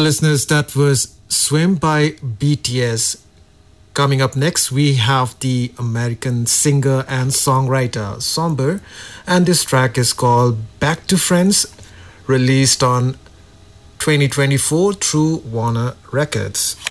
Well, listeners, that was Swim by BTS. Coming up next, we have the American singer and songwriter Somber, and this track is called Back to Friends, released on 2024 through Warner Records.